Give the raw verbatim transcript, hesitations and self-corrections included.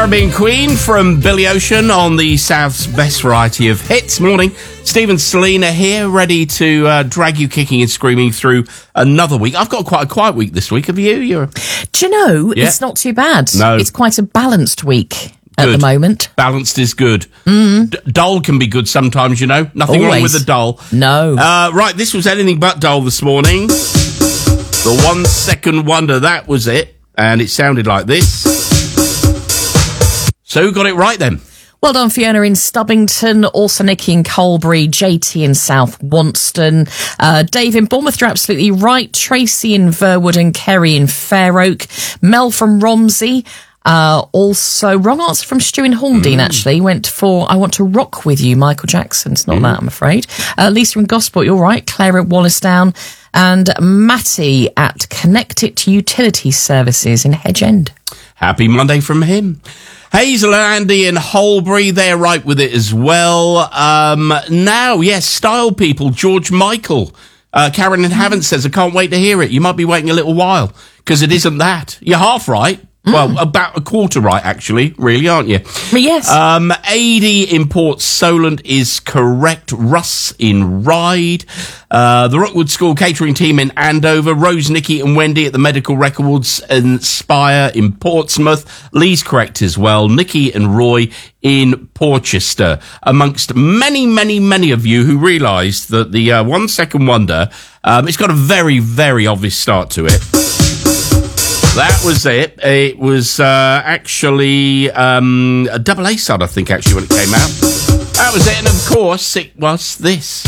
Caribbean Queen from Billy Ocean on the South's best variety of hits. Morning, Steve and Selena here, ready to uh, drag you kicking and screaming through another week. I've got quite a quiet week this week. Have you? You're... Do you know, Yeah. it's not too bad. No. It's quite a balanced week at Good. the moment. Balanced is good. Mm. D- dull can be good sometimes, you know. Nothing wrong Always. with a dull. No. Uh, right, this was anything but dull this morning. The one second wonder, that was it. And it sounded like this. So who got it right then? Well done, Fiona in Stubbington, also Nikki in Colbury, J T in South Wonston, uh, Dave in Bournemouth, you're absolutely right, Tracy in Verwood and Kerry in Fair Oak, Mel from Romsey, uh, also wrong answer from Stu in Horndean, mm. actually, went for I Want to Rock With You, Michael Jackson's not mm. that, I'm afraid. Uh, Lisa in Gosport, you're right, Claire at Wallisdown, and Matty at Connect It Utility Services in Hedge End. Happy Monday from him. Hazel and Andy in Holbury, they're right with it as well. Um, now, yes, style people, George Michael. Uh, Karen in Havant says, I can't wait to hear it. You might be waiting a little while, because it isn't that. You're half right. Mm. Well, about a quarter right, actually, really, aren't you? Yes. Um, A D in Port Solent is correct. Russ in Ryde. Uh, the Rockwood School catering team in Andover. Rose, Nikki and Wendy at the Medical Records in Spire in Portsmouth. Lee's correct as well. Nikki and Roy in Porchester. Amongst many, many, many of you who realised that the uh, One Second Wonder, um, it's got a very, very obvious start to it. That was it. It was uh, actually um, a double A side, I think, actually, when it came out. That was it, and of course, it was this.